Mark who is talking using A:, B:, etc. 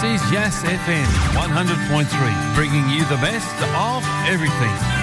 A: This is Yes FM 100.3, bringing you the best of everything.